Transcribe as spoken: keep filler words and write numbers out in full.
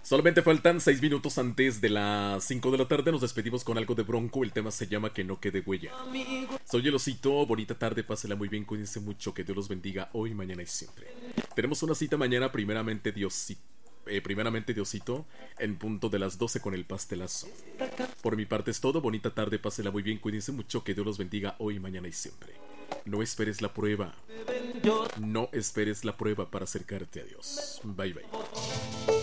Solamente faltan seis minutos antes de las cinco de la tarde. Nos despedimos con algo de Bronco. El tema se llama Que no quede huella. Soy el Osito. Bonita tarde, pásela muy bien. Cuídense mucho. Que Dios los bendiga hoy, mañana y siempre. Tenemos una cita mañana. Primeramente, Diosito. Eh, primeramente, Diosito. En punto de las doce con el pastelazo. Por mi parte es todo. Bonita tarde, pásela muy bien. Cuídense mucho. Que Dios los bendiga hoy, mañana y siempre. No esperes la prueba. No esperes la prueba para acercarte a Dios. Bye bye.